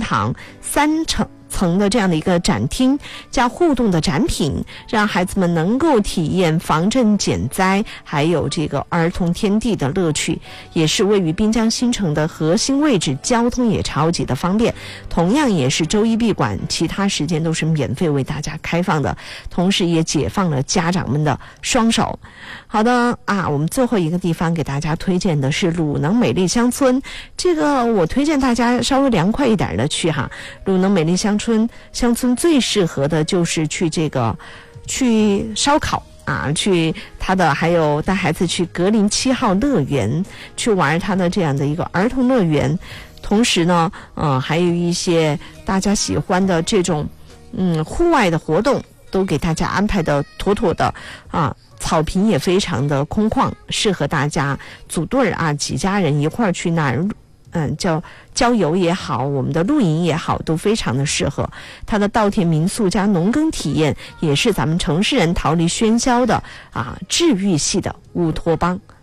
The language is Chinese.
堂3层的这样的一个展厅加互动的展品，让孩子们能够体验防震减灾还有这个儿童天地的乐趣，也是位于滨江新城的核心位置，交通也超级的方便，同样也是周一闭馆，其他时间都是免费为大家开放的，同时也解放了家长们的双手。好的我们最后一个地方给大家推荐的是鲁能美丽乡村，这个我推荐大家稍微凉快一点的去鲁能美丽乡村最适合的就是去烧烤去他的，还有带孩子去格林7号乐园去玩他的这样的一个儿童乐园，同时呢还有一些大家喜欢的这种户外的活动都给大家安排的妥妥的草坪也非常的空旷，适合大家组队几家人一块儿去那儿郊游也好，我们的露营也好，都非常的适合。它的稻田民宿加农耕体验，也是咱们城市人逃离喧嚣的治愈系的乌托邦。